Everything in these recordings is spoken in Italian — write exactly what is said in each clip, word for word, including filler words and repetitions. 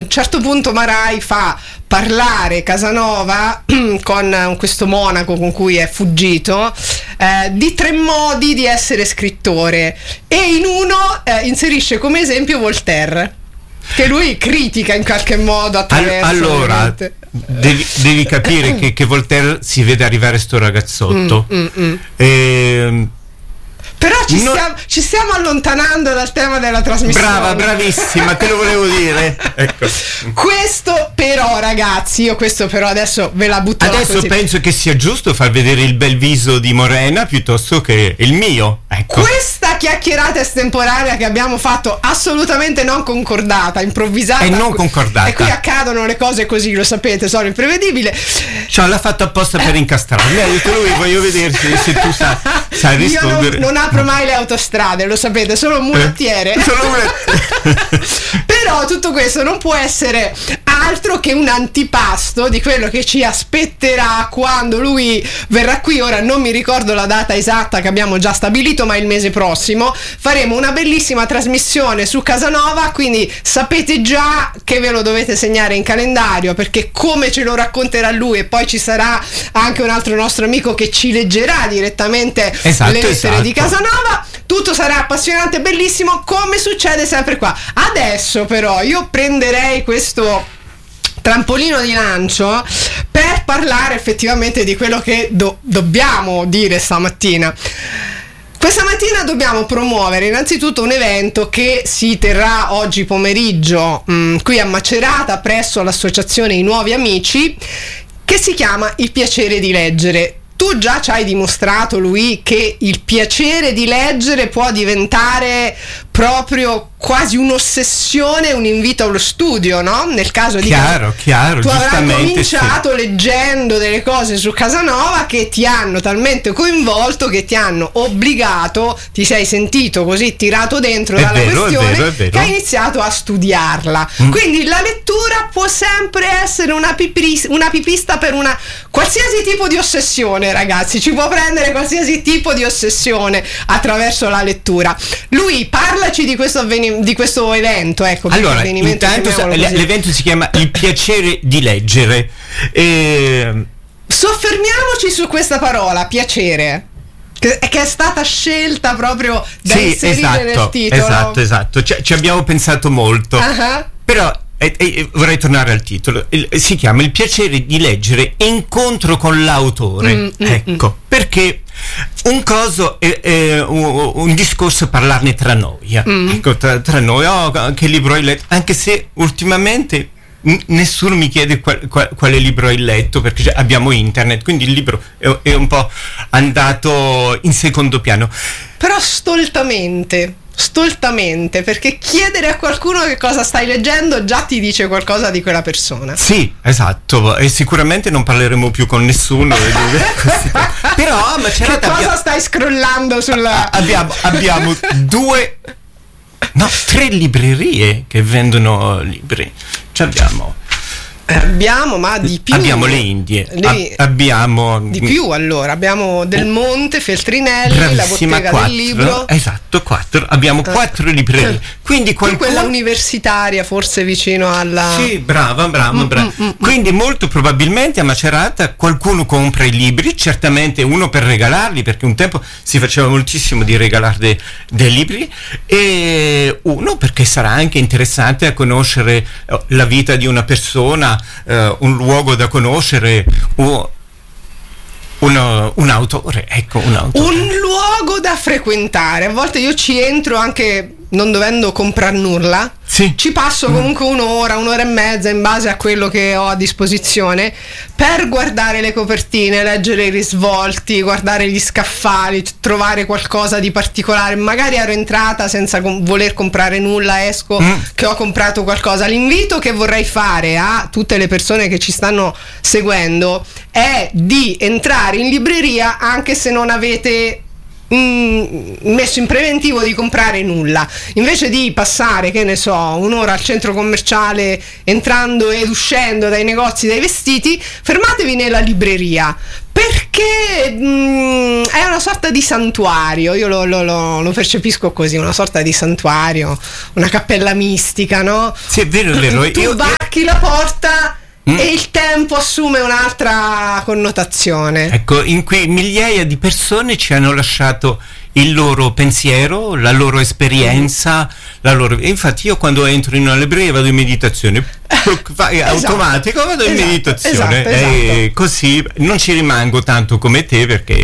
certo punto Marai fa parlare Casanova con questo monaco con cui è fuggito eh, di tre modi di essere scrittore, e in uno eh, inserisce come esempio Voltaire, che lui critica in qualche modo attraverso. Allora devi, devi capire che, che Voltaire si vede arrivare sto ragazzotto mm, mm, mm. E, però ci, non... stiamo, ci stiamo allontanando dal tema della trasmissione. Brava, bravissima, te lo volevo dire. Ecco. Questo però, ragazzi, io questo però adesso ve la butto. Adesso così. Penso che sia giusto far vedere il bel viso di Morena piuttosto che il mio. Ecco. Questa chiacchierata estemporanea che abbiamo fatto, assolutamente non concordata, improvvisata. E non concordata. E qui accadono le cose così, lo sapete, sono imprevedibili. Cioè, l'ha fatto apposta per incastrarmi. Mi ha detto lui, voglio vederti se tu sai, sai rispondere. Io non, non apro mai le autostrade, lo sapete, sono un mulettiere. Eh, sono un mulettiere. Però tutto questo non può essere altro che un antipasto di quello che ci aspetterà quando lui verrà qui. Ora non mi ricordo la data esatta che abbiamo già stabilito, ma il mese prossimo faremo una bellissima trasmissione su Casanova, quindi sapete già che ve lo dovete segnare in calendario, perché come ce lo racconterà lui, e poi ci sarà anche un altro nostro amico che ci leggerà direttamente esatto, le lettere esatto. di Casanova. Tutto sarà appassionante, bellissimo, come succede sempre qua. Adesso però io prenderei questo trampolino di lancio per parlare effettivamente di quello che do- dobbiamo dire stamattina. Questa mattina dobbiamo promuovere innanzitutto un evento che si terrà oggi pomeriggio mh, qui a Macerata presso l'associazione I Nuovi Amici, che si chiama Il Piacere di Leggere. Tu già ci hai dimostrato, lui, che il piacere di leggere può diventare proprio quasi un'ossessione, un invito allo studio, no? Nel caso di chiaro, chiaro, tu avrai cominciato sì. leggendo delle cose su Casanova che ti hanno talmente coinvolto che ti hanno obbligato, ti sei sentito così tirato dentro è dalla vero, questione, è vero, è vero. che hai iniziato a studiarla. Mm. Quindi la lettura può sempre essere una, pipris- una pipista per una qualsiasi tipo di ossessione, ragazzi. Ci può prendere qualsiasi tipo di ossessione attraverso la lettura. Lui, parlaci di questo avvenimento, di questo evento, ecco. Allora, intanto sa- l'evento si chiama Il Piacere di Leggere. E... soffermiamoci su questa parola, piacere, che, che è stata scelta proprio da sì, inserire esatto, nel titolo. Esatto, esatto. Ci, ci abbiamo pensato molto. Uh-huh. Però e, e, vorrei tornare al titolo. Il, si chiama Il Piacere di Leggere, incontro con l'autore. Mm, ecco, mm, perché un coso è, è un, un discorso è parlarne tra noi. Mm. Ecco, tra, tra noi, oh, che libro hai letto? Anche se ultimamente n- nessuno mi chiede qual, qual, quale libro hai letto, perché abbiamo internet, quindi il libro è, è un po' andato in secondo piano. Però stoltamente stoltamente, perché chiedere a qualcuno che cosa stai leggendo già ti dice qualcosa di quella persona. Sì, esatto, e sicuramente non parleremo più con nessuno. Però Macerata, che cosa abbia... stai scrollando sulla... abbiamo, abbiamo due no, tre librerie che vendono libri. Ci abbiamo Abbiamo, ma di più. Abbiamo le Indie. Le... A- abbiamo di più, allora. Abbiamo Del Monte, Feltrinelli, bravissima, la bottega quattro, del libro. Esatto, quattro. Abbiamo uh. quattro librerie. Quindi qualcuno... quella universitaria, forse vicino alla... Sì, brava, brava, brava. Mm, mm, Quindi mm. molto probabilmente a Macerata qualcuno compra i libri, certamente uno per regalarli, perché un tempo si faceva moltissimo di regalare de- dei libri, e uno perché sarà anche interessante a conoscere la vita di una persona, Uh, un luogo da conoscere, uh, un, un autore, ecco, un autore. Un luogo da frequentare. A volte io ci entro anche non dovendo comprare nulla. Sì. Ci passo comunque un'ora, un'ora e mezza in base a quello che ho a disposizione per guardare le copertine, leggere i risvolti, guardare gli scaffali, trovare qualcosa di particolare. Magari ero entrata senza com- voler comprare nulla, esco mm. che ho comprato qualcosa. L'invito che vorrei fare a tutte le persone che ci stanno seguendo è di entrare in libreria anche se non avete mh, messo in preventivo di comprare nulla, invece di passare, che ne so, un'ora al centro commerciale entrando ed uscendo dai negozi dei vestiti, fermatevi nella libreria, perché mh, è una sorta di santuario. Io lo, lo, lo, lo percepisco così, una sorta di santuario, una cappella mistica, no? Sì, è vero, è vero. Tu io, varchi io... la porta mm. e il tempo assume un'altra connotazione. Ecco, in cui migliaia di persone ci hanno lasciato il loro pensiero, la loro esperienza, mm. la loro... Infatti io quando entro in una libreria vado in meditazione, fai esatto. automatico, vado in esatto, meditazione, esatto, esatto. E così non ci rimango tanto come te, perché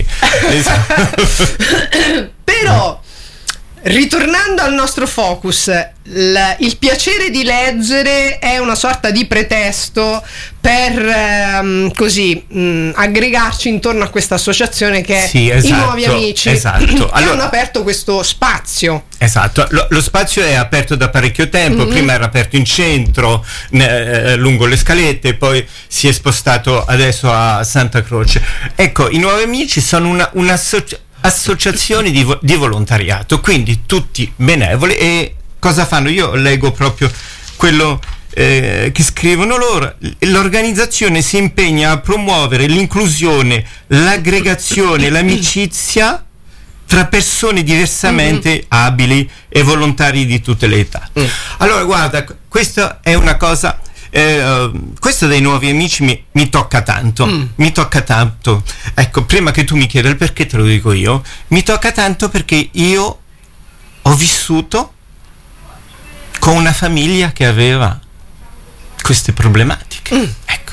però ritornando al nostro focus, l- il piacere di leggere è una sorta di pretesto per ehm, così mh, aggregarci intorno a questa associazione che è sì, esatto, i Nuovi Amici, esatto. che Allora, hanno aperto questo spazio. Esatto, lo, lo spazio è aperto da parecchio tempo, mm-hmm. prima era aperto in centro, ne, eh, lungo le scalette, poi si è spostato adesso a Santa Croce. Ecco, i Nuovi Amici sono una, un'associazione associazioni di, vo- di volontariato, quindi tutti benevoli. E cosa fanno? Io leggo proprio quello eh, che scrivono loro. L'organizzazione si impegna a promuovere l'inclusione, l'aggregazione, l'amicizia tra persone diversamente mm-hmm. abili e volontari di tutte le età. Mm. Allora guarda, questa è una cosa... Eh, uh, questo dei Nuovi Amici mi, mi tocca tanto, mm. mi tocca tanto. Ecco, prima che tu mi chieda il perché, te lo dico io. Mi tocca tanto perché io ho vissuto con una famiglia che aveva queste problematiche. Mm. Ecco,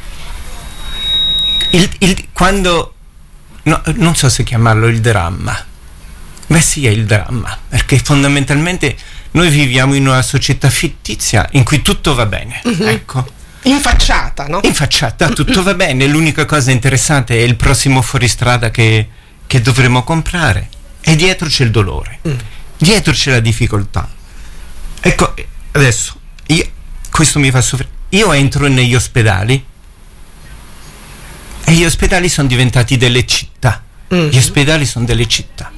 il, il, quando no, non so se chiamarlo il dramma, beh sì, è il dramma, perché fondamentalmente noi viviamo in una società fittizia in cui tutto va bene, mm-hmm. ecco. In facciata, no? In facciata, tutto va bene, l'unica cosa interessante è il prossimo fuoristrada che, che dovremo comprare. E dietro c'è il dolore, mm. dietro c'è la difficoltà. Ecco, adesso, io, questo mi fa soffrire. Io entro negli ospedali e gli ospedali sono diventati delle città. Mm. Gli ospedali sono delle città.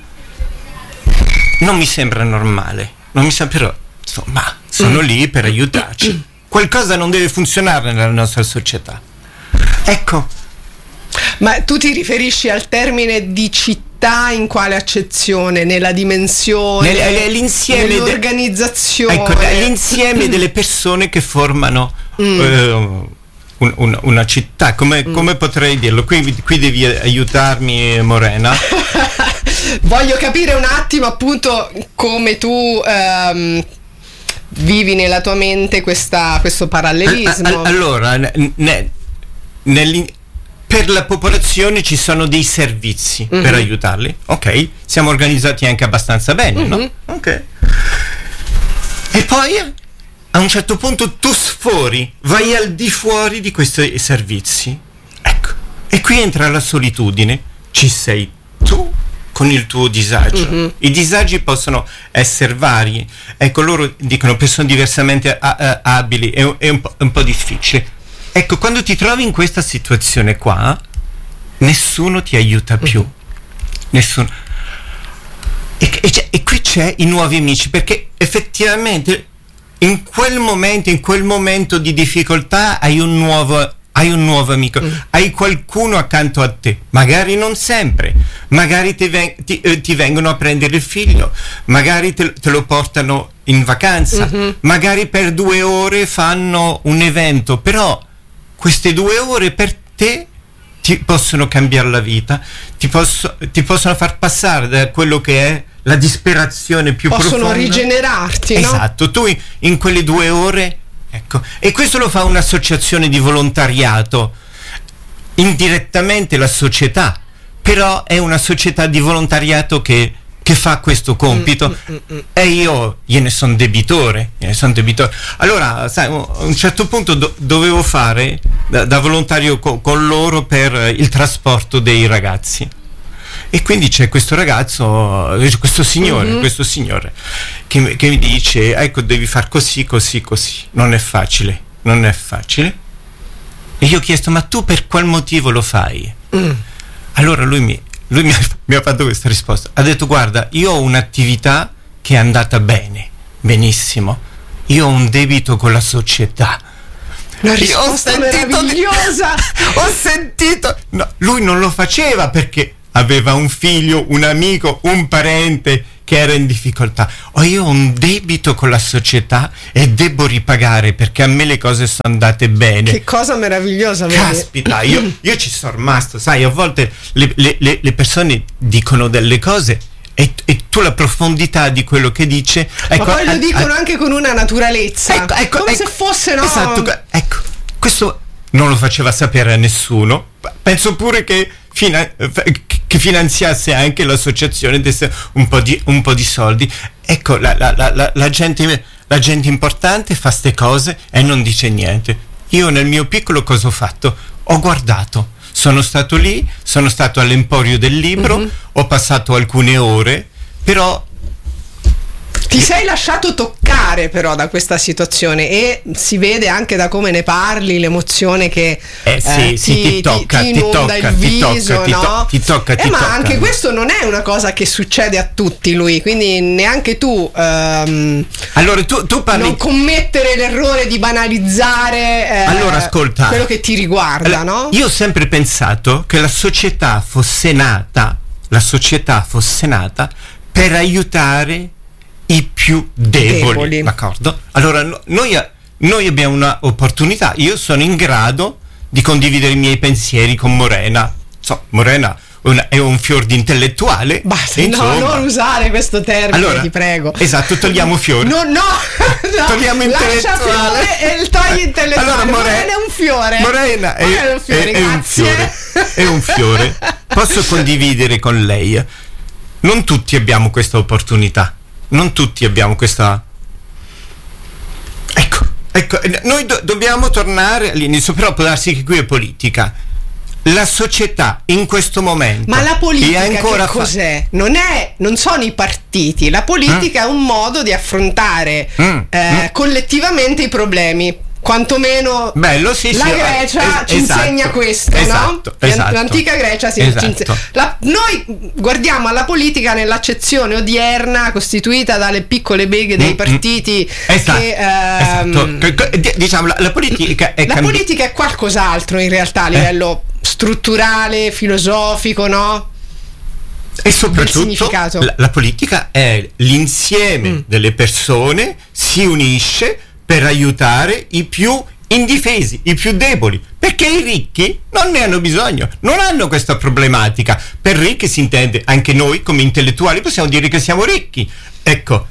Non mi sembra normale. Non mi sa, però insomma sono mm. lì per aiutarci. Qualcosa non deve funzionare nella nostra società. Ecco. Ma tu ti riferisci al termine di città in quale accezione? Nella dimensione? Nel, l'insieme dell'organizzazione? De, ecco, l'insieme delle persone che formano mm. eh, un, un, una città. Come, mm. come potrei dirlo? Qui, qui devi aiutarmi, Morena. Voglio capire un attimo appunto come tu ehm, vivi nella tua mente questa, questo parallelismo. Allora, ne, ne, per la popolazione ci sono dei servizi mm-hmm. per aiutarli, ok? Siamo organizzati anche abbastanza bene, mm-hmm. no? Ok. E poi a un certo punto tu sfori, vai al di fuori di questi servizi. Ecco. E qui entra la solitudine, ci sei tu con il tuo disagio. Mm-hmm. I disagi possono essere vari. Ecco, loro dicono persone diversamente a- a- abili, è, un, è un, po', un po' difficile. Ecco, quando ti trovi in questa situazione qua, nessuno ti aiuta più. Mm-hmm. Nessuno. E, e, e qui c'è i Nuovi Amici, perché effettivamente in quel momento, in quel momento di difficoltà hai un nuovo Hai un nuovo amico, mm. hai qualcuno accanto a te, magari non sempre, magari ti, ven- ti, eh, ti vengono a prendere il figlio, magari te, te lo portano in vacanza, mm-hmm. magari per due ore fanno un evento, però queste due ore per te ti possono cambiare la vita, ti, posso, ti possono far passare da quello che è la disperazione più possono profonda. Possono rigenerarti, no? Esatto, tu in, in quelle due ore. Ecco, e questo lo fa un'associazione di volontariato, indirettamente la società, però è una società di volontariato che, che fa questo compito mm, mm, mm. e io gliene sono debitore, gliene son debitore. Allora, sai, a un certo punto do, dovevo fare da, da volontario co, con loro per il trasporto dei ragazzi. E quindi c'è questo ragazzo, questo signore, mm-hmm. questo signore che, che mi dice, ecco, devi far così, così, così. Non è facile, non è facile. E io ho chiesto, ma tu per qual motivo lo fai? Mm. Allora lui mi, lui mi ha, mi ha fatto questa risposta, ha detto: guarda, io ho un'attività che è andata bene, benissimo, io ho un debito con la società. Una risposta meravigliosa. Ho sentito, no, lui non lo faceva perché aveva un figlio, un amico, un parente che era in difficoltà. Oh, io ho un debito con la società e devo ripagare perché a me le cose sono andate bene. Che cosa meravigliosa. Caspita, io, io ci sono rimasto, sai, a volte le, le, le persone dicono delle cose e, e tu la profondità di quello che dice, ecco, ma poi lo a, dicono a, anche con una naturalezza, ecco, ecco, come ecco, se fosse, no? Esatto, ecco, questo non lo faceva sapere a nessuno. Penso pure che, fina, che finanziasse anche l'associazione, desse un po' di, un po' di soldi. Ecco, la, la, la, la, gente, la gente importante fa ste cose e non dice niente. Io nel mio piccolo cosa ho fatto? Ho guardato. Sono stato lì, sono stato all'Emporio del Libro, mm-hmm. ho passato alcune ore, però... Ti sei lasciato toccare però da questa situazione e si vede anche da come ne parli l'emozione che eh, sì, eh, sì, ti, ti tocca, ti, ti ti inonda tocca, il viso, ti tocca, no? Ti tocca, ti eh, ma tocca. Anche questo non è una cosa che succede a tutti, lui, quindi neanche tu um, allora tu, tu parli... non commettere l'errore di banalizzare eh, allora, ascolta, quello che ti riguarda, allora, no? Io ho sempre pensato che la società fosse nata la società fosse nata per aiutare i più deboli, deboli. D'accordo? Allora no, noi, noi abbiamo una opportunità. Io sono in grado di condividere i miei pensieri con Morena. So, Morena una, è un fior di intellettuale. Basta, insomma. no, non usare questo termine, allora, ti prego. Esatto, togliamo fiore. No, no, no, togliamo intellettuale e il togli intellettuale. Allora, Morena, Morena è un fiore. Morena è, è un fiore, è, è un fiore. È un fiore. Posso condividere con lei. Non tutti abbiamo questa opportunità. Non tutti abbiamo questa... Ecco, ecco, noi do- dobbiamo tornare all'inizio, però può darsi che qui è politica. La società in questo momento... Ma la politica è ancora che cos'è? Fa- non è, non sono i partiti, la politica mm. è un modo di affrontare mm. Eh, mm. collettivamente i problemi. Quantomeno bello, sì, la sì, Grecia es- ci esatto, insegna questo, esatto, no? Esatto. L'antica Grecia si esatto. ci insegna. La, noi guardiamo alla politica nell'accezione odierna costituita dalle piccole beghe dei partiti esatto. che ehm, esatto. Diciamo la, la politica è la cambi- politica è qualcos'altro in realtà a livello eh. strutturale, filosofico, no? E soprattutto la, la politica è l'insieme mm. delle persone, si unisce per aiutare i più indifesi, i più deboli, perché i ricchi non ne hanno bisogno, non hanno questa problematica. Per ricchi si intende, anche noi come intellettuali possiamo dire che siamo ricchi, ecco,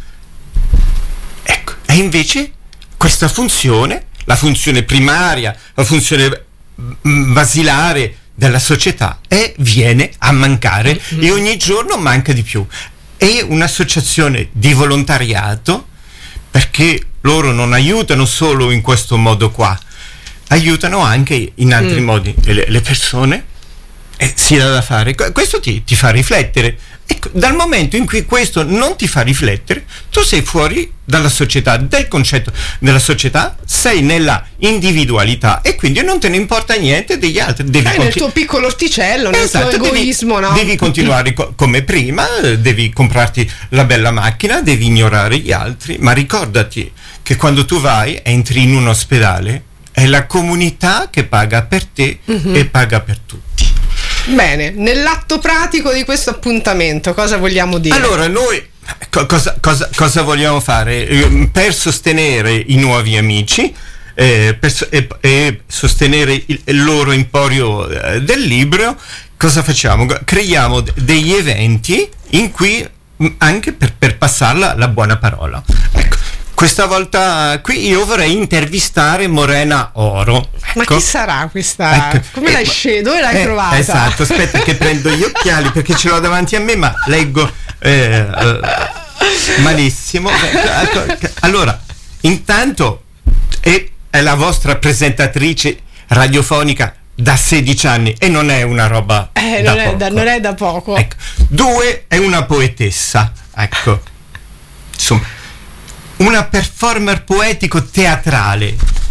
ecco. E invece questa funzione, la funzione primaria, la funzione basilare della società è, viene a mancare mm-hmm. e ogni giorno manca di più. È un'associazione di volontariato, perché loro non aiutano solo in questo modo qua, aiutano anche in altri mm. modi le, le persone, e si dà da fare. Questo ti, ti fa riflettere. Ecco, dal momento in cui questo non ti fa riflettere, tu sei fuori dalla società, del concetto della società, sei nella individualità e quindi non te ne importa niente degli altri. Devi sei continu- nel tuo piccolo orticello, nel esatto, tuo egoismo, devi, no? Devi continuare co- come prima, devi comprarti la bella macchina, devi ignorare gli altri, ma ricordati che quando tu vai, entri in un ospedale, è la comunità che paga per te mm-hmm. e paga per tutti. Bene, nell'atto pratico di questo appuntamento cosa vogliamo dire? Allora, noi co- cosa, cosa, cosa vogliamo fare? Eh, per sostenere i nuovi amici eh, per so- e, e sostenere il, il loro emporio eh, del libro, cosa facciamo? Creiamo d- degli eventi in cui mh, anche per, per passare la, la buona parola. Ecco. Questa volta qui io vorrei intervistare Morena Oro. Ecco. Ma chi sarà questa? Ecco. Come l'hai eh, scelta? Dove l'hai eh, trovata? Esatto, aspetta che prendo gli occhiali perché ce l'ho davanti a me, ma leggo eh, eh, malissimo. Allora, intanto è, è la vostra presentatrice radiofonica da sedici anni e non è una roba eh, da non, poco. È da, non è da poco. Ecco. Due, è una poetessa. Ecco. Insomma, una performer poetico teatrale.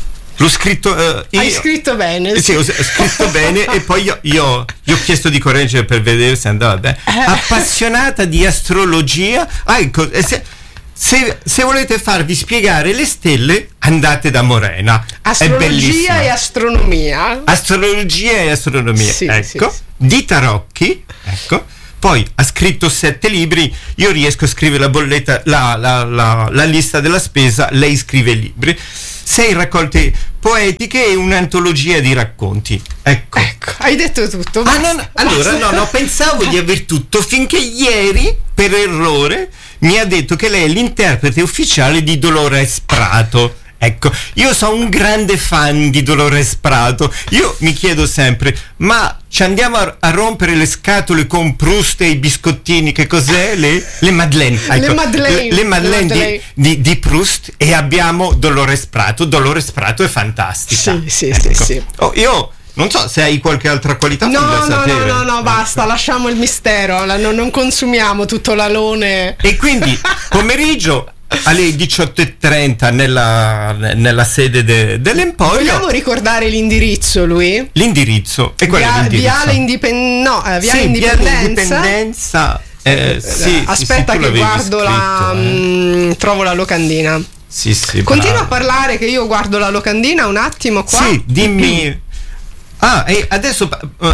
l'ho scritto uh, io, hai scritto bene sì, sì ho scritto bene e poi io, io gli ho chiesto di correggere per vedere se andava bene. Appassionata di astrologia. Ah, ecco, se, se, se volete farvi spiegare le stelle, andate da Morena. Astrologia e astronomia. Astrologia e astronomia, sì, ecco. Sì, sì. Di tarocchi, ecco. Poi ha scritto sette libri, io riesco a scrivere la bolletta, la, la, la, la lista della spesa, lei scrive libri. Sei raccolte poetiche e un'antologia di racconti. Ecco. Ecco, hai detto tutto. Ah, no, no, allora, no, no, pensavo di aver tutto finché ieri, per errore, mi ha detto che lei è l'interprete ufficiale di Dolores Prato. Ecco, io sono un grande fan di Dolores Prato. Io mi chiedo sempre, ma ci andiamo a, a rompere le scatole con Proust e i biscottini? Che cos'è? Le, le Madeleine. Ecco, le Madeleine, le, le Madeleine, le Madeleine. Di, di, di Proust, e abbiamo Dolores Prato. Dolores Prato è fantastica. Sì, sì, ecco. sì, sì. Oh, io non so se hai qualche altra qualità. No, no, sapere. no, no, no, basta, lasciamo il mistero, non, non consumiamo tutto l'alone. E quindi pomeriggio alle diciotto e trenta nella, nella sede de, dell'Emporio. Vogliamo ricordare l'indirizzo, lui? L'indirizzo. E qual Via, è l'indirizzo? Viale Indipend- no, eh, Viale sì, Indipendenza. Indipendenza. Eh, sì, Aspetta sì, che guardo scritto, la... eh. mh, trovo la locandina. Sì, sì. Continua bravo. a parlare che io guardo la locandina un attimo qua. Sì, dimmi. Ah, e adesso... Uh, uh,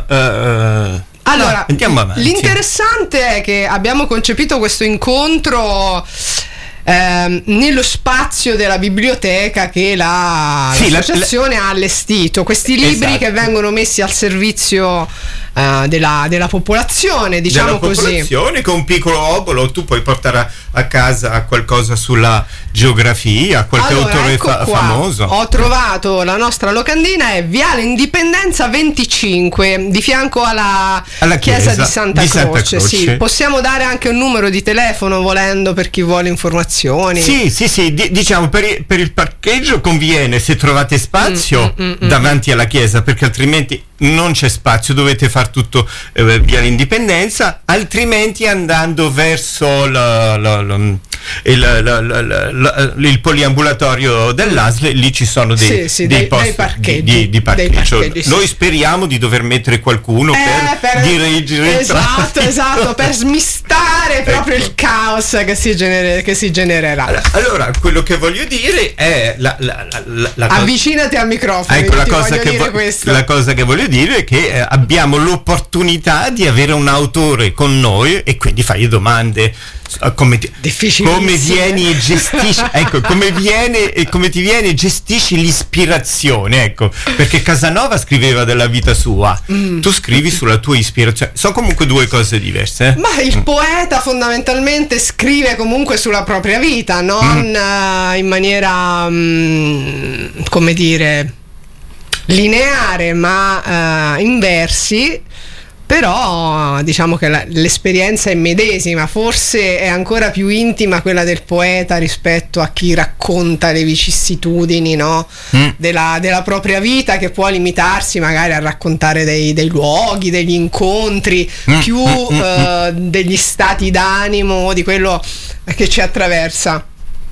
uh, allora, no, andiamo avanti. L'interessante è che abbiamo concepito questo incontro ehm, nello spazio della biblioteca che la, sì, l'associazione la, la... ha allestito. Questi libri esatto. che vengono messi al servizio uh, della, della popolazione, diciamo della popolazione, così. Con un piccolo obolo tu puoi portare a, a casa qualcosa sulla geografia, qualche allora, autore ecco fa- qua. famoso. Ho trovato la nostra locandina, è Viale Indipendenza venticinque, di fianco alla, alla chiesa, chiesa di Santa, di Santa Croce. Croce. Sì. Possiamo dare anche un numero di telefono volendo per chi vuole informazioni. Sì, sì, sì, d- diciamo per, i- per il parcheggio conviene, se trovate spazio, mm, mm, mm, davanti alla chiesa, perché altrimenti non c'è spazio, dovete far tutto eh, via l'Indipendenza, altrimenti andando verso la, la, la, il, la, la, la, la, il poliambulatorio dell'A S L, lì ci sono dei, sì, sì, dei, dei, posti dei parcheggi, di, di parcheggio. Dei parcheggi, Noi sì. speriamo di dover mettere qualcuno eh, per, per dirigere esatto, il traffico. esatto, per smistare proprio ecco. il caos che si, genere, che si genererà. Allora, quello che voglio dire è la, la, la, la, la avvicinati al microfono. Ecco, la ti cosa, che dire vo- la cosa che voglio dire è che eh, abbiamo l'opportunità di avere un autore con noi e quindi fagli domande uh, come, ti, come vieni e gestisci ecco come viene e come ti viene e gestisci l'ispirazione, ecco, perché Casanova scriveva della vita sua, mm. tu scrivi sulla tua ispirazione, sono comunque due cose diverse, eh? Ma il mm. poeta fondamentalmente scrive comunque sulla propria vita, non mm. uh, in maniera um, come dire lineare, ma uh, in versi. Però diciamo che la, l'esperienza è medesima, forse è ancora più intima quella del poeta rispetto a chi racconta le vicissitudini, no? mm. della, della propria vita, che può limitarsi magari a raccontare dei, dei luoghi, degli incontri, mm. più mm. Uh, degli stati d'animo, di quello che ci attraversa.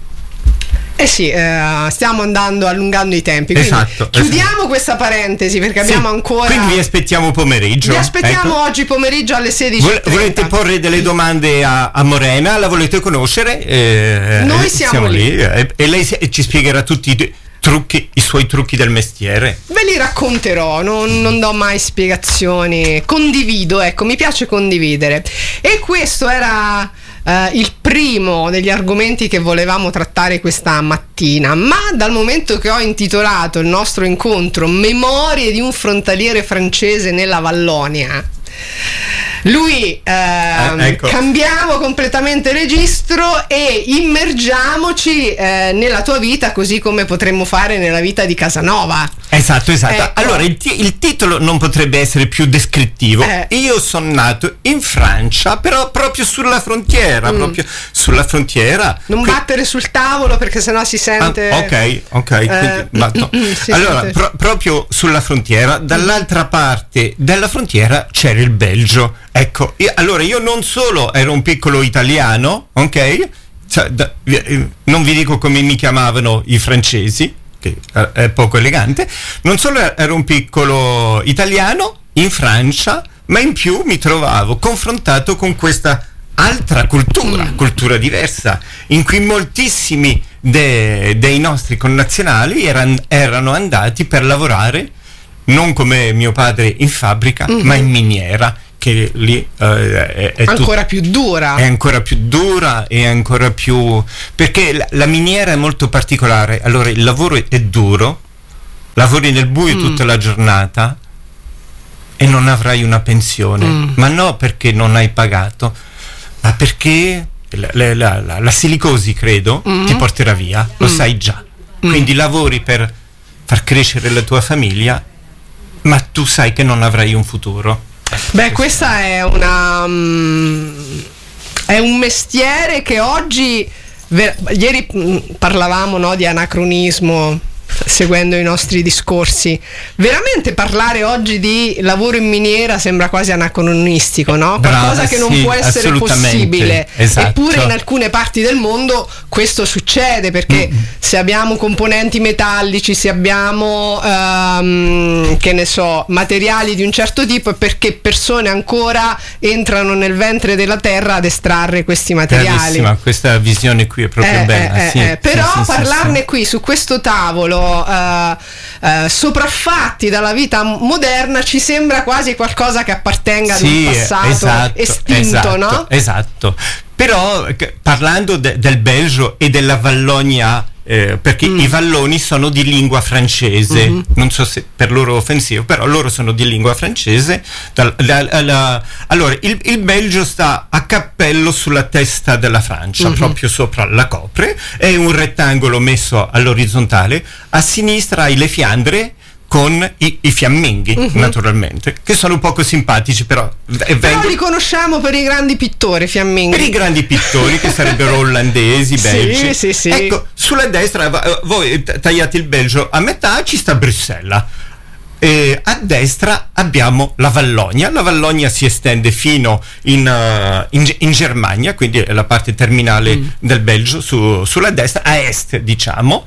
Eh sì, eh, stiamo andando allungando i tempi, quindi esatto, chiudiamo esatto. questa parentesi perché abbiamo sì, ancora. Quindi vi aspettiamo pomeriggio. Vi aspettiamo ecco. oggi pomeriggio alle sedici e trenta. Vol- volete porre delle domande a, a Morena? La volete conoscere? Eh, Noi siamo, siamo lì, lì e, e lei si, e ci spiegherà tutti i trucchi, i suoi trucchi del mestiere. Ve li racconterò, non, non do mai spiegazioni. Condivido, ecco, mi piace condividere. E questo era Uh, il primo degli argomenti che volevamo trattare questa mattina, ma dal momento che ho intitolato il nostro incontro Memorie di un frontaliere francese nella Vallonia, lui ehm, eh, ecco. cambiamo completamente registro e immergiamoci eh, nella tua vita, così come potremmo fare nella vita di Casanova. Esatto, esatto. Ecco. Allora il, t- il titolo non potrebbe essere più descrittivo. Eh. Io sono nato in Francia, però proprio sulla frontiera, mm. proprio sulla frontiera. Non que- battere sul tavolo perché sennò si sente. Ah, ok, ok. Eh, batto. Allora, pro- proprio sulla frontiera, dall'altra parte della frontiera c'era il Belgio. Ecco, io, allora io non solo ero un piccolo italiano, ok? Cioè, da, non vi dico come mi chiamavano i francesi, che è poco elegante, non solo ero un piccolo italiano in Francia, ma in più mi trovavo confrontato con questa altra cultura, mm. cultura diversa, in cui moltissimi de, dei nostri connazionali eran, erano andati per lavorare non come mio padre in fabbrica, mm-hmm. ma in miniera, che lì uh, è, è ancora tut- più dura. È ancora più dura e ancora più... perché la, la miniera è molto particolare. Allora il lavoro è duro, lavori nel buio mm. tutta la giornata e non avrai una pensione, mm. ma no perché non hai pagato, ma perché la, la, la, la silicosi, credo, mm. ti porterà via, lo mm. sai già. Mm. Quindi lavori per far crescere la tua famiglia, ma tu sai che non avrai un futuro. Beh, questa è una um, è un mestiere che oggi ver- ieri mh, parlavamo, no, di anacronismo, seguendo i nostri discorsi. Veramente parlare oggi di lavoro in miniera sembra quasi anacronistico, no? Qualcosa Brava, che non sì, può essere possibile. Esatto. Eppure in alcune parti del mondo questo succede, perché mm. se abbiamo componenti metallici, se abbiamo um, che ne so, materiali di un certo tipo, è perché persone ancora entrano nel ventre della terra ad estrarre questi materiali. Bellissima, questa visione qui è proprio eh, bella. Eh, sì, eh, però sì, sì, parlarne sì. qui su questo tavolo Uh, uh, sopraffatti dalla vita moderna ci sembra quasi qualcosa che appartenga sì, ad un passato esatto, estinto, esatto, no? Esatto. Però parlando de- del Belgio e della Valogna, eh, perché mm. i valloni sono di lingua francese, mm-hmm. non so se per loro è offensivo, però loro sono di lingua francese. Da, da, da, da, allora il, il Belgio sta a cappello sulla testa della Francia, mm-hmm. proprio sopra la copre, è un rettangolo messo all'orizzontale, a sinistra hai le Fiandre con i, i fiamminghi, uh-huh. naturalmente, che sono poco simpatici, però eh, però li conosciamo per i grandi pittori, fiamminghi. Per i grandi pittori che sarebbero olandesi, belgi. Sì, sì, sì. Ecco, sulla destra voi tagliate il Belgio a metà, ci sta Bruxelles. E a destra abbiamo la Valogna. La Valogna si estende fino in, uh, in, in Germania, quindi è la parte terminale mm. del Belgio, su, sulla destra, a est diciamo,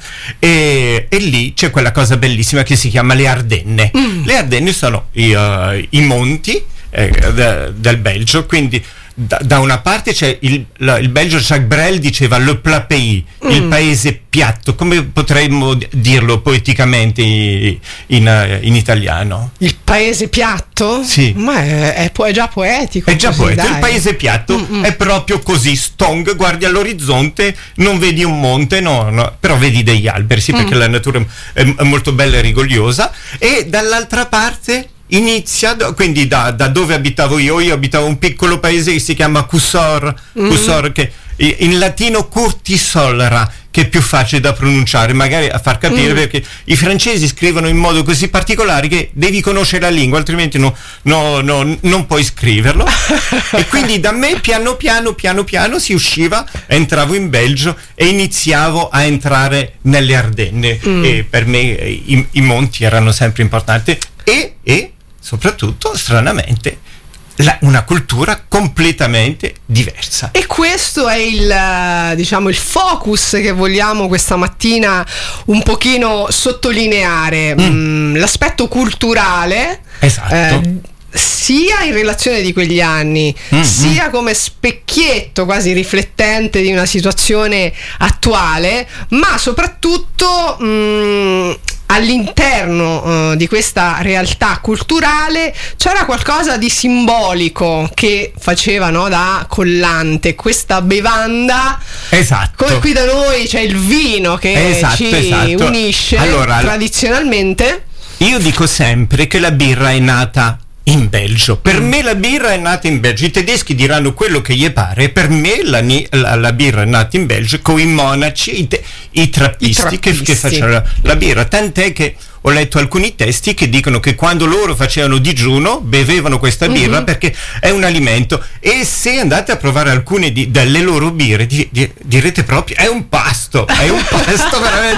e, e lì c'è quella cosa bellissima che si chiama le Ardenne. Mm. Le Ardenne sono i, uh, i monti eh, de, del Belgio, quindi da, da una parte c'è il, la, il Belgio, Jacques Brel diceva le plat pays, mm. il paese piatto, come potremmo dirlo poeticamente in, in, in italiano? Il paese piatto? Sì. Ma è, è, è già poetico. È già così, poetico, dai. Il paese piatto Mm-mm. è proprio così, stong, guardi all'orizzonte, non vedi un monte, no, no, però vedi degli alberi, sì, perché mm. la natura è, è molto bella e rigogliosa, e dall'altra parte inizia, quindi da, da dove abitavo io, io abitavo un piccolo paese che si chiama Cusor, mm. Cusor che in latino Curtisolra, che è più facile da pronunciare, magari a far capire, mm. perché i francesi scrivono in modo così particolare che devi conoscere la lingua, altrimenti no, no, no, non puoi scriverlo. E quindi da me piano piano piano piano si usciva, entravo in Belgio e iniziavo a entrare nelle Ardenne, mm. e per me i, i monti erano sempre importanti, e, e soprattutto stranamente La, una cultura completamente diversa. E questo è il, diciamo, il focus che vogliamo questa mattina un pochino sottolineare, mm. Mm, l'aspetto culturale, esatto. eh, sia in relazione di quegli anni, mm, sia mm. come specchietto quasi riflettente di una situazione attuale, ma soprattutto mh, all'interno uh, di questa realtà culturale c'era qualcosa di simbolico che faceva, no, da collante questa bevanda. Esatto. Come qui da noi c'è il vino che esatto, ci esatto. unisce, allora, tradizionalmente. Io dico sempre che la birra è nata in Belgio. Per mm. me la birra è nata in Belgio. I tedeschi diranno quello che gli pare. Per me la, la, la birra è nata in Belgio con i monaci, i, te, i trappisti, I trappisti. Che, che facevano la, la birra. Tant'è che ho letto alcuni testi che dicono che quando loro facevano digiuno bevevano questa birra mm-hmm. perché è un alimento. E se andate a provare alcune di, delle loro birre di, di, direte proprio è un pasto, è un pasto veramente.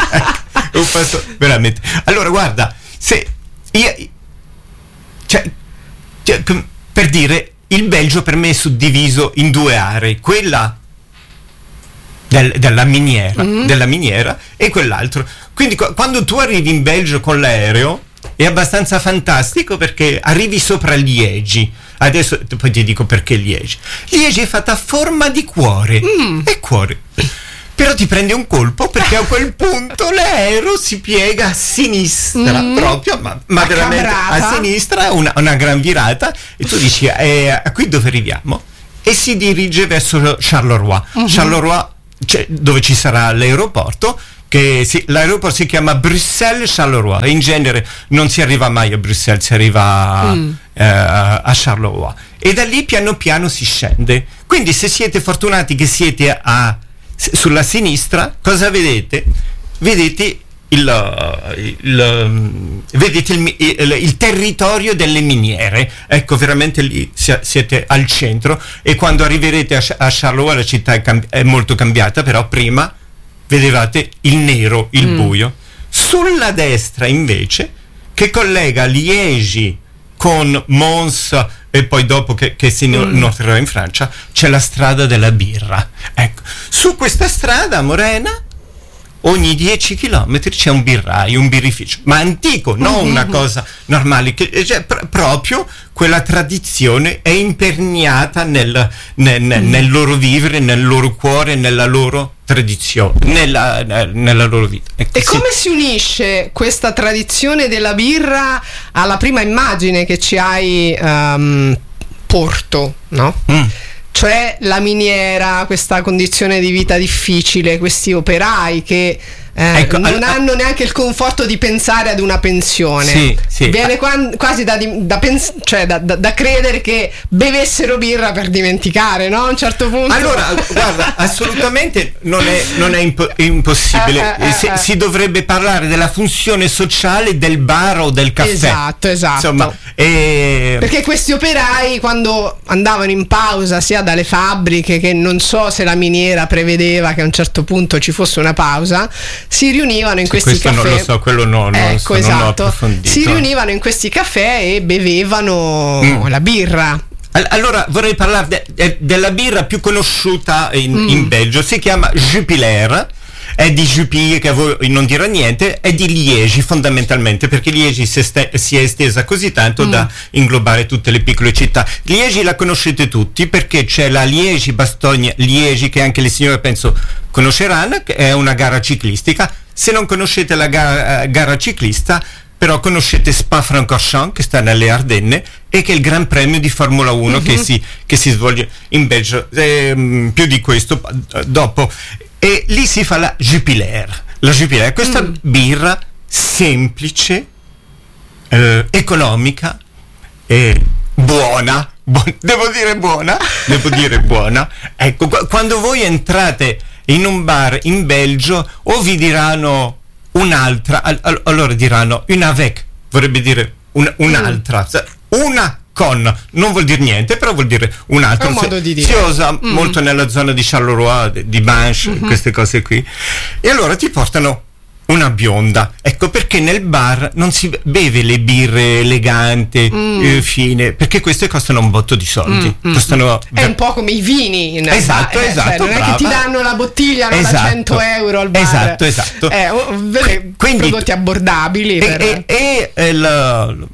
È un pasto veramente. Allora guarda, se io Cioè, cioè, per dire, il Belgio per me è suddiviso in due aree, quella del, della miniera, mm-hmm. della miniera e quell'altro. Quindi qu- quando tu arrivi in Belgio con l'aereo è abbastanza fantastico perché arrivi sopra Liegi. Adesso poi ti dico perché Liegi. Liegi è fatta a forma di cuore, mm. è cuore. Però ti prende un colpo perché a quel punto l'aereo si piega a sinistra, mm. proprio, ma, ma veramente a sinistra, una, una gran virata, e tu dici, eh, qui dove arriviamo? E si dirige verso Charleroi. Mm-hmm. Charleroi, cioè, dove ci sarà l'aeroporto, che si, l'aeroporto si chiama Bruxelles-Charleroi, in genere non si arriva mai a Bruxelles, si arriva mm. eh, a Charleroi, e da lì piano piano si scende. Quindi se siete fortunati che siete a, sulla sinistra, cosa vedete? Vedete il, il, vedete il, il, il territorio delle miniere, ecco, veramente lì siete al centro, e quando arriverete a, a Charleroi la città è, cambi- è molto cambiata, però prima vedevate il nero, il mm. buio. Sulla destra invece, che collega Liegi con Mons e poi dopo che, che si inoltrerà in Francia, c'è la strada della birra. Ecco, su questa strada morena ogni dieci chilometri c'è un birraio, un birrificio, ma antico, non mm-hmm. una cosa normale, che, cioè, pr- proprio quella tradizione è imperniata nel, nel, nel, mm. nel loro vivere, nel loro cuore, nella loro tradizione, nella, nella loro vita. Ecco, e sì. Come si unisce questa tradizione della birra alla prima immagine che ci hai um, porto, no? Mm. Cioè la miniera, questa condizione di vita difficile, questi operai che eh, ecco, non al, hanno neanche il conforto di pensare ad una pensione. Sì, sì. Viene qua, quasi da, da, pens- cioè da, da, da credere che bevessero birra per dimenticare, no? A un certo punto. Allora, guarda, assolutamente non è, non è impo- impossibile. Eh, eh, si, eh. si dovrebbe parlare della funzione sociale del bar o del caffè. Esatto, esatto. Insomma, eh... perché questi operai, quando andavano in pausa sia dalle fabbriche, che non so se la miniera prevedeva che a un certo punto ci fosse una pausa, si riunivano in sì, questi questo caffè. Non lo so, quello no, non ecco, lo so, esatto. non ho approfondito. Si riunivano in questi caffè e bevevano mm. la birra. Allora vorrei parlare de- de- della birra più conosciuta in, mm. in Belgio, si chiama Jupiler. È di Jupiler, che a voi non dirà niente, è di Liegi fondamentalmente, perché Liegi si, este- si è estesa così tanto mm. da inglobare tutte le piccole città. Liegi la conoscete tutti perché c'è la Liegi-Bastogne-Liegi, che anche le signore penso conosceranno, che è una gara ciclistica. Se non conoscete la gara, gara ciclista, però conoscete Spa-Francorchamps, che sta nelle Ardenne, e che è il Gran Premio di Formula uno mm-hmm. che, si, che si svolge in Belgio. Eh, più di questo dopo. E lì si fa la Jupiler. La Jupiler, questa mm. birra semplice, eh, economica e buona. Bu- devo dire buona. devo dire buona. Ecco, qu- quando voi entrate in un bar in Belgio, o vi diranno un'altra, all- allora diranno una avec, vorrebbe dire un- un'altra, una con, non vuol dire niente, però vuol dire un altro. È un modo si, di dire. Si usa mm. molto nella zona di Charleroi, di Banche, mm-hmm. queste cose qui. E allora ti portano una bionda. Ecco perché nel bar non si beve le birre eleganti, mm. eh, fine, perché queste costano un botto di soldi. Mm. Costano è un po' come i vini in esatto, eh, esatto, cioè, non brava. è che ti danno la bottiglia no, esatto. da cento euro al bar. Esatto, esatto. Eh, Qu- quindi prodotti abbordabili. E, per... e, e, e il,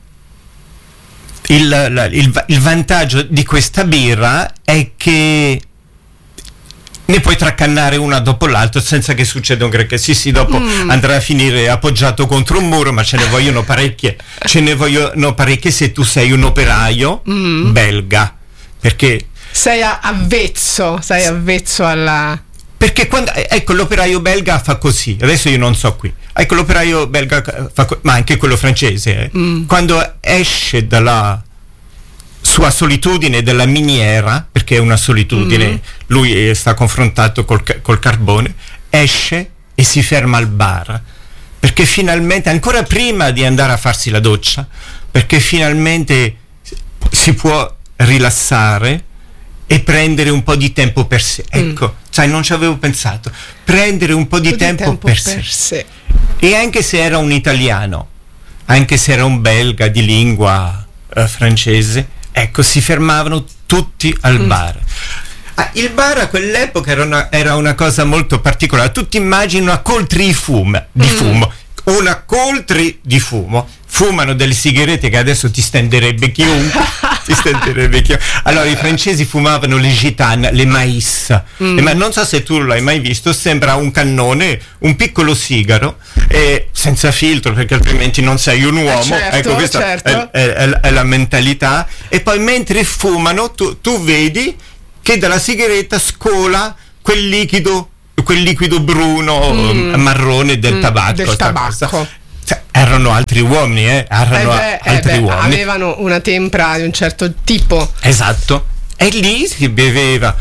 il, il, il vantaggio di questa birra è che ne puoi traccannare una dopo l'altra senza che succeda un granché. Sì, sì, dopo mm. andrà a finire appoggiato contro un muro, ma ce ne vogliono parecchie. Ce ne vogliono parecchie se tu sei un operaio mm. belga, perché sei avvezzo, sei avvezzo alla... Perché quando, ecco, l'operaio belga fa così, adesso io non so qui, ecco, l'operaio belga fa co- ma anche quello francese, eh, mm. quando esce dalla sua solitudine della miniera, perché è una solitudine, mm. lui sta confrontato col, col carbone, esce e si ferma al bar, perché finalmente, ancora prima di andare a farsi la doccia, perché finalmente si può rilassare e prendere un po' di tempo per sé. Ecco, mm. sai, non ci avevo pensato. Prendere un po' di, po tempo, di tempo per, per sé. sé. E anche se era un italiano, anche se era un belga di lingua eh, francese, ecco, si fermavano tutti al mm. bar. Ah, il bar a quell'epoca era una, era una cosa molto particolare. Tu ti immagini una coltre di fumo, di mm. fumo, una coltre di fumo. Fumano delle sigarette che adesso ti stenderebbe chiunque. ti stenderebbe chiunque. Allora i francesi fumavano le gitane, le mais. Mm. Ma non so se tu l'hai mai visto, sembra un cannone, un piccolo sigaro, eh, senza filtro, perché altrimenti non sei un uomo. Eh certo, ecco, questa certo. è, è, è la mentalità. E poi mentre fumano tu, tu vedi che dalla sigaretta scola quel liquido, quel liquido bruno, mm. marrone del mm, tabacco. Del tabacco. Cosa. Cioè, erano altri uomini, eh? Erano eh beh, altri eh beh, uomini. Avevano una tempra di un certo tipo. Esatto. E lì si beveva,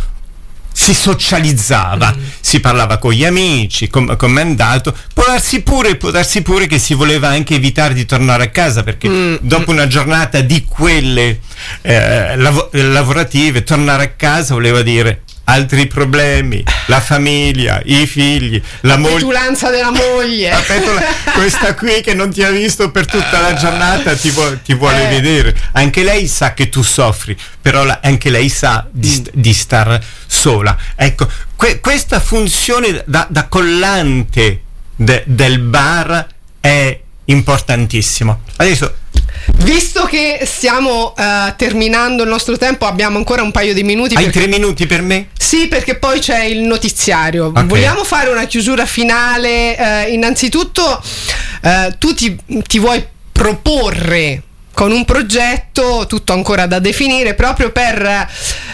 si socializzava, mm. si parlava con gli amici, com- come è andato. Può darsi pure, può darsi pure che si voleva anche evitare di tornare a casa, perché mm. dopo una giornata di quelle eh, lav- lavorative, tornare a casa voleva dire altri problemi, la famiglia, i figli, la, la moglie, petulanza della moglie, la petula, questa qui che non ti ha visto per tutta la giornata ti, vo- ti vuole eh. vedere. Anche lei sa che tu soffri, però la- anche lei sa di, st- di star sola. Ecco, que- questa funzione da, da collante de- del bar è importantissima. Adesso, visto che stiamo uh, terminando il nostro tempo, abbiamo ancora un paio di minuti. Hai perché... tre minuti per me? Sì, perché poi c'è il notiziario. Okay. Vogliamo fare una chiusura finale? Uh, innanzitutto, uh, tu ti, ti vuoi proporre con un progetto, tutto ancora da definire, proprio per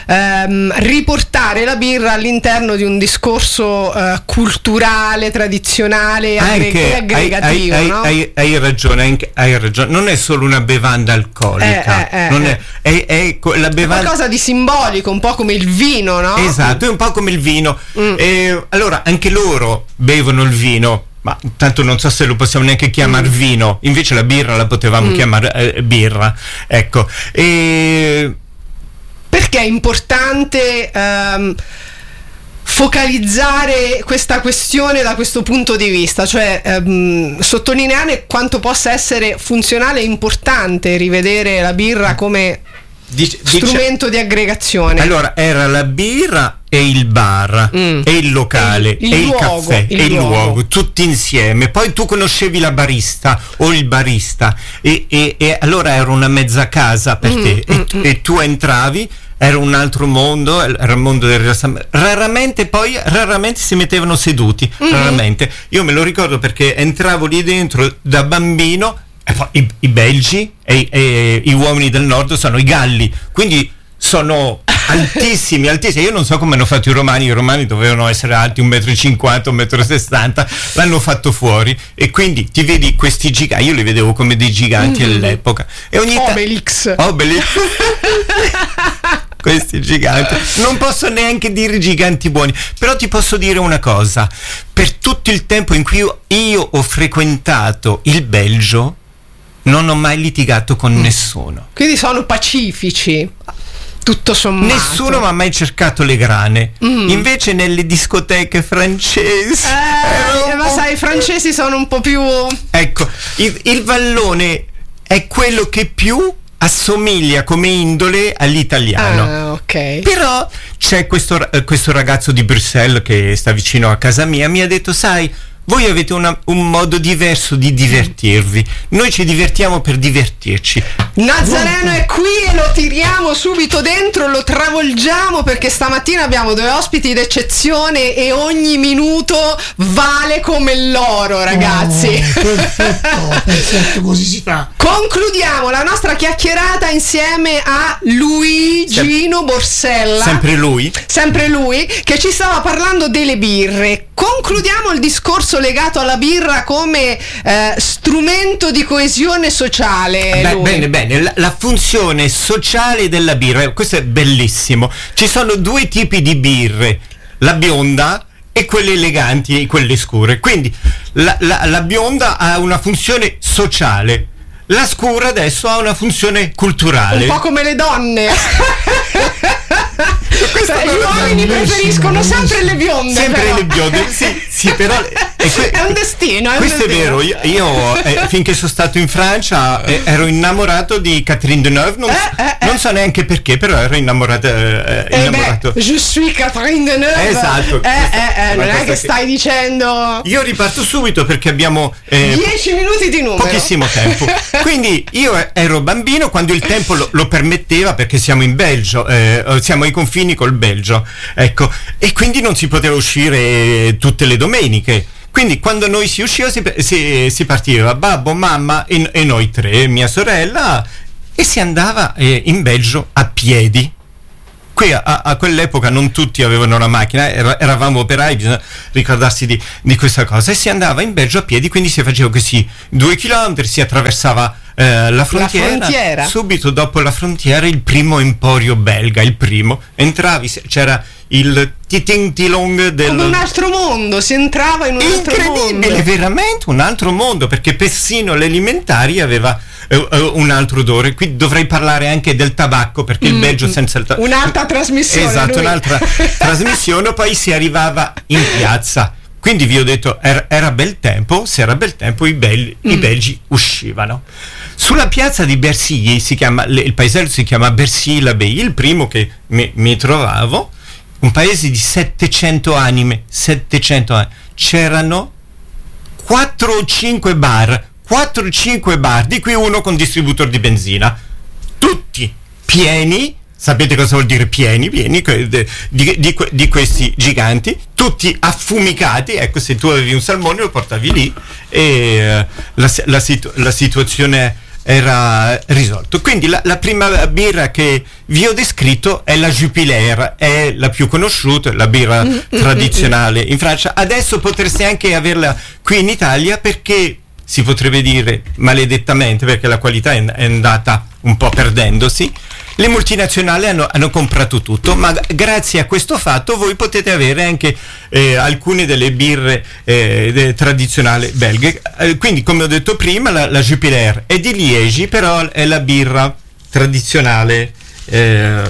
ehm, riportare la birra all'interno di un discorso eh, culturale, tradizionale, anche aggregativo. Hai, hai, no? hai, hai, ragione, hai, hai ragione, non è solo una bevanda alcolica, eh, eh, non eh. è, è, è la bevanda... è qualcosa di simbolico, un po' come il vino, no? Esatto, è un po' come il vino. Mm. E, allora, anche loro bevono il vino. Ma tanto non so se lo possiamo neanche chiamare mm. vino, invece la birra la potevamo mm. chiamare eh, birra, ecco. E... perché è importante ehm, focalizzare questa questione da questo punto di vista, cioè ehm, sottolineare quanto possa essere funzionale e importante rivedere la birra come Dice, strumento dice, di aggregazione. Allora era la birra e il bar mm. e il locale il, il e luogo, il caffè il e il luogo. luogo, tutti insieme. Poi tu conoscevi la barista o il barista e, e, e allora era una mezza casa per mm, te mm, e, mm. e tu entravi, era un altro mondo, era il mondo del rilassamento. Raramente poi raramente si mettevano seduti, mm. raramente. Io me lo ricordo perché entravo lì dentro da bambino. E poi i, i belgi e, e i uomini del nord sono i galli, quindi sono altissimi, altissimi. Io non so come hanno fatto i romani, i romani dovevano essere alti un metro e cinquanta, un metro e sessanta, l'hanno fatto fuori e quindi ti vedi questi giganti, io li vedevo come dei giganti mm-hmm. all'epoca. E ogni ta- Obelix. Obelix. Questi giganti, non posso neanche dire giganti buoni, però ti posso dire una cosa: per tutto il tempo in cui io, io ho frequentato il Belgio non ho mai litigato con mm. nessuno. Quindi sono pacifici, tutto sommato. Nessuno mi ha mai cercato le grane. Mm. Invece nelle discoteche francesi eh, eh, ma sai, i francesi sono un po' più... Ecco, il, il vallone è quello che più assomiglia come indole all'italiano. Ah, ok. Però c'è questo, questo ragazzo di Bruxelles che sta vicino a casa mia, mi ha detto: sai, voi avete una, un modo diverso di divertirvi, noi ci divertiamo per divertirci. Nazareno è qui e lo tiriamo subito dentro, lo travolgiamo, perché stamattina abbiamo due ospiti d'eccezione e ogni minuto vale come l'oro, ragazzi. Oh, perfetto, perfetto, così si fa. Concludiamo la nostra chiacchierata insieme a Luigino Borsella. Sempre lui. Sempre lui, che ci stava parlando delle birre. Concludiamo il discorso legato alla birra come eh, strumento di coesione sociale. Beh, bene, bene, la, la funzione sociale della birra, questo è bellissimo. Ci sono due tipi di birre, la bionda e quelle eleganti e quelle scure. Quindi la, la, la bionda ha una funzione sociale, la scura adesso ha una funzione culturale. Un po' come le donne. Cioè, gli uomini preferiscono sempre le bionde. Sempre però. le bionde, sì, sì, però que- è un destino. È questo un destino. è vero. Io, io eh, finché sono stato in Francia eh, ero innamorato di Catherine Deneuve. Non, eh, eh, non so neanche perché, però ero innamorato. Eh, eh innamorato. Beh, je suis Catherine Deneuve. Esatto. Eh, eh, eh, non è che, che stai dicendo. Io riparto subito perché abbiamo eh, dieci minuti di numero. Pochissimo tempo. Quindi io ero bambino quando il tempo lo, lo permetteva, perché siamo in Belgio, eh, siamo ai confini col Belgio, ecco, e quindi non si poteva uscire tutte le domeniche. Quindi quando noi si usciva si, si, si partiva babbo, mamma e, e noi tre, mia sorella, e si andava eh, in Belgio a piedi. Qui a, a quell'epoca non tutti avevano la macchina, era, eravamo operai, bisogna ricordarsi di, di questa cosa, e si andava in Belgio a piedi, quindi si faceva questi due chilometri, si attraversava eh, la, frontiera. la frontiera. Subito dopo la frontiera il primo emporio belga, il primo, entravi, c'era il titintilong del... Come un altro mondo, si entrava in un altro mondo. Incredibile, veramente un altro mondo, perché persino l'alimentari aveva uh, uh, un altro odore. Qui dovrei parlare anche del tabacco, perché mm, il Belgio senza il tabacco... Un'altra trasmissione. Esatto, lui. un'altra trasmissione, poi si arrivava in piazza. Quindi vi ho detto, era, era bel tempo, se era bel tempo i, belli, mm. i belgi uscivano. Sulla piazza di Bercy, si chiama, il paesello si chiama Bercy-l'Abbaye, il primo che mi, mi trovavo, un paese di settecento anime, settecento anni, c'erano quattro o cinque bar, quattro o cinque bar, di cui uno con distributore di benzina, tutti pieni, sapete cosa vuol dire pieni, pieni di, di, di, di questi giganti, tutti affumicati, ecco, se tu avevi un salmone lo portavi lì e uh, la, la, situ- la situazione era risolto. Quindi la, la prima birra che vi ho descritto è la Jupiler, è la più conosciuta, la birra tradizionale in Francia. Adesso potreste anche averla qui in Italia, perché si potrebbe dire maledettamente, perché la qualità è, è andata un po' perdendosi. Le multinazionali hanno, hanno comprato tutto, ma grazie a questo fatto voi potete avere anche eh, alcune delle birre eh, de, tradizionali belghe. Eh, quindi, come ho detto prima, la, la Jupiler è di Liegi, però è la birra tradizionale, eh,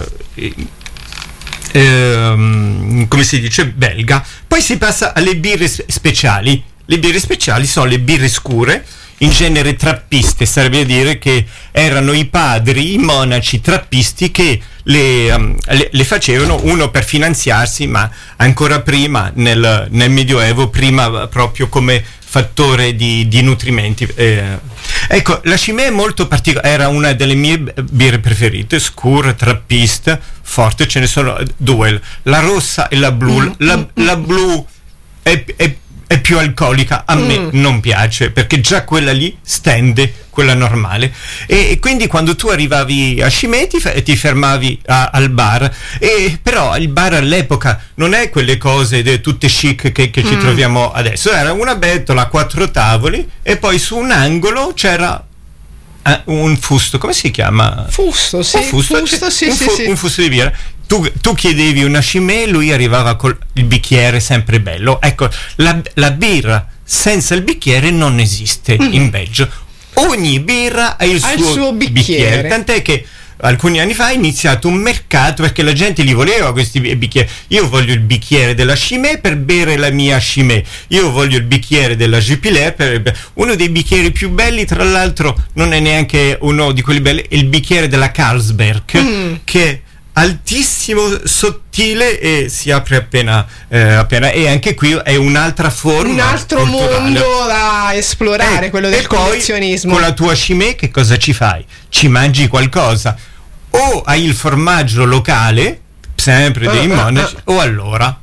eh, come si dice, belga. Poi si passa alle birre speciali. Le birre speciali sono le birre scure, in genere trappiste, sarebbe a dire che erano i padri, i monaci trappisti che le, um, le, le facevano, uno per finanziarsi, ma ancora prima nel, nel Medioevo, prima proprio come fattore di, di nutrimenti. Eh, ecco, la Chimay è molto particolare, era una delle mie birre preferite, scura, trappista, forte, ce ne sono due, la rossa e la blu. Mm, la, mm, la blu è, è è più alcolica, a me mm. non piace, perché già quella lì stende, quella normale, e, e quindi quando tu arrivavi a Chimay ti, ti fermavi a, al bar, e però il bar all'epoca non è quelle cose de, tutte chic che, che mm. ci troviamo adesso, era una bettola a quattro tavoli e poi su un angolo c'era uh, un fusto, come si chiama? Fusto, sì, un fusto, fusto, sì, un, sì, fu- sì. un fusto di birra. Tu, tu chiedevi una Chimay, lui arrivava col il bicchiere sempre bello. Ecco, la, la birra senza il bicchiere non esiste mm. in Belgio. Ogni birra ha il, ha suo, il suo bicchiere. bicchiere. Tant'è che alcuni anni fa è iniziato un mercato, perché la gente li voleva questi bicchieri. Io voglio il bicchiere della Chimay per bere la mia Chimay. Io voglio il bicchiere della Jupiler per uno dei bicchieri più belli, tra l'altro non è neanche uno di quelli belli, è il bicchiere della Carlsberg, mm. che altissimo, sottile e si apre appena eh, appena e anche qui è un'altra forma, un altro culturale. Mondo da esplorare, eh, quello del collezionismo. Con la tua Chimay che cosa ci fai? Ci mangi qualcosa, o hai il formaggio locale sempre uh, dei uh, monaci uh. o allora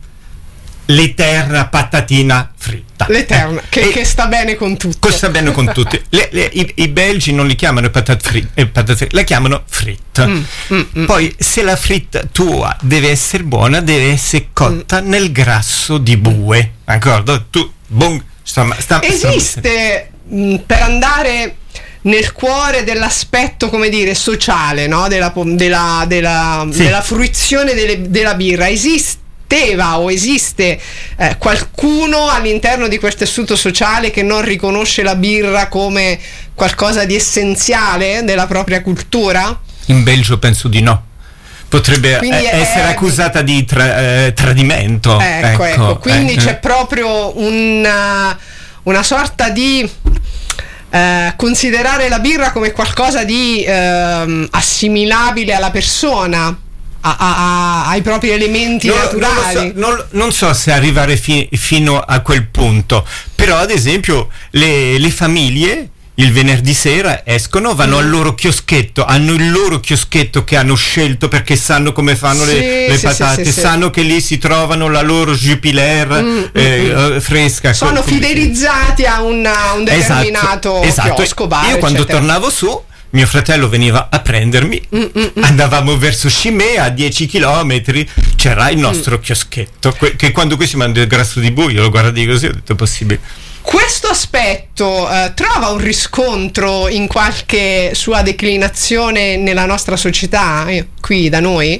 l'eterna patatina fritta, l'eterna, eh, che, che sta bene con tutto, sta bene con tutti. le, le, i, i belgi non li chiamano patate fritte, eh, patate fritte, la chiamano fritta. mm, mm, mm. Poi se la fritta tua deve essere buona, deve essere cotta mm. nel grasso di bue, d'accordo? Tu bon, sta, sta, esiste sta mh, per andare nel cuore dell'aspetto, come dire, sociale, no? della, della, della, sì. della fruizione delle, della birra, esiste o esiste eh, qualcuno all'interno di quel tessuto sociale che non riconosce la birra come qualcosa di essenziale della propria cultura? In Belgio penso di no, potrebbe quindi essere è... accusata di tra- eh, tradimento. Ecco, ecco, ecco. Quindi eh, c'è proprio una, una sorta di eh, considerare la birra come qualcosa di eh, assimilabile alla persona, a, a, a, ai propri elementi non, naturali. Non, so, non, non so se arrivare fi- fino a quel punto, però ad esempio le, le famiglie il venerdì sera escono, vanno mm. al loro chioschetto, hanno il loro chioschetto che hanno scelto perché sanno come fanno sì, le, le sì, patate, sì, sì, sanno sì. che lì si trovano la loro Jupiler mm, eh, mm. fresca. Sono com- fidelizzati a un, a un determinato esatto, chiosco, bar, io quando eccetera. tornavo su, mio fratello veniva a prendermi, mm, mm, andavamo verso Scimè, a dieci chilometri c'era il nostro mm. chioschetto, que- che quando qui si manda il grasso di buio, lo guardi così, ho detto possibile. Questo aspetto eh, trova un riscontro in qualche sua declinazione nella nostra società, eh, qui da noi?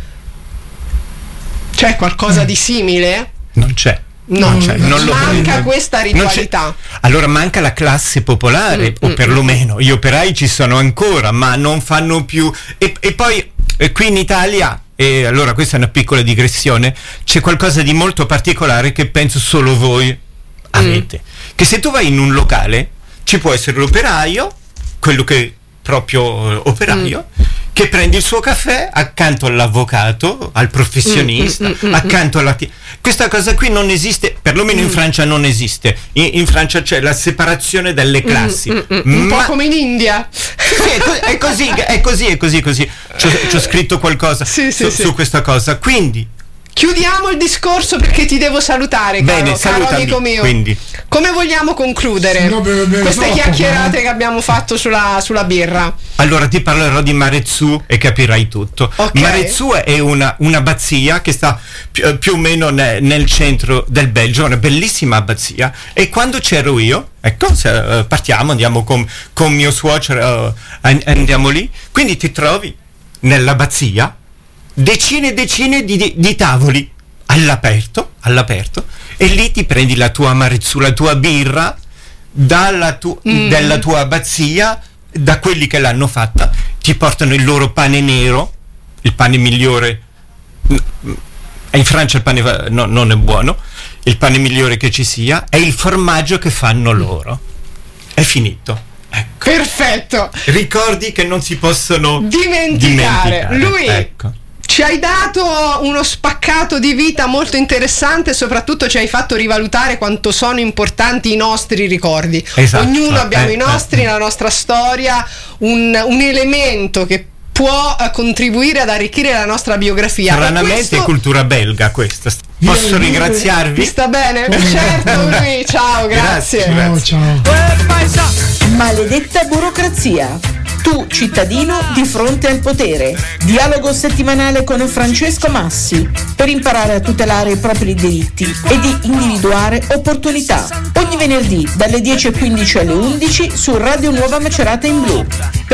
C'è qualcosa mm. di simile? Non c'è. Non, non, c'è, non manca lo, questa ritualità. Allora manca la classe popolare, mm, o perlomeno mm. gli operai ci sono ancora, ma non fanno più. E, e poi eh, qui in Italia, e allora questa è una piccola digressione, c'è qualcosa di molto particolare che penso solo voi avete, mm. che se tu vai in un locale ci può essere l'operaio, quello che proprio operaio, mm. che prende il suo caffè accanto all'avvocato, al professionista, mm, mm, mm, accanto alla t- questa cosa qui non esiste, perlomeno mm. in Francia non esiste. In, in Francia c'è la separazione delle classi, mm, mm, mm, un Ma... po' come in India. Sì, è, così, è così, è così, è così. C'ho, c'ho scritto qualcosa sì, sì, su, sì. su questa cosa, quindi chiudiamo il discorso perché ti devo salutare, caro, bene, caro amico mio. Quindi. Come vogliamo concludere no, beh, beh, queste troppo, chiacchierate beh. che abbiamo fatto sulla, sulla birra? Allora ti parlerò di Marezzu e capirai tutto. Okay. Marezzu è una, un'abbazia che sta più, più o meno ne, nel centro del Belgio, una bellissima abbazia, e quando c'ero io, ecco, se, uh, partiamo, andiamo con, con mio suocero, uh, andiamo lì, quindi ti trovi nell'abbazia decine e decine di, di, di tavoli all'aperto, all'aperto, e lì ti prendi la tua Marezzu, la tua birra dalla tu, mm. della tua abbazia, da quelli che l'hanno fatta, ti portano il loro pane nero, il pane migliore. In Francia il pane va, no, non è buono, il pane migliore che ci sia, è il formaggio che fanno loro. È finito. Ecco. Perfetto. Ricordi che non si possono dimenticare. dimenticare. Lui ecco. ci hai dato uno spaccato di vita molto interessante e soprattutto ci hai fatto rivalutare quanto sono importanti i nostri ricordi. Esatto. Ognuno abbiamo eh, i nostri, eh. la nostra storia, un, un elemento che può uh, contribuire ad arricchire la nostra biografia. Stranamente questo... è cultura belga questa. Posso ringraziarvi? Ti sta bene? Certo, lui. Ciao, grazie. Grazie, ciao, grazie. Maledetta burocrazia. Tu, cittadino, di fronte al potere. Dialogo settimanale con Francesco Massi per imparare a tutelare i propri diritti e di individuare opportunità. Ogni venerdì dalle dieci e quindici alle undici su Radio Nuova Macerata in Blu.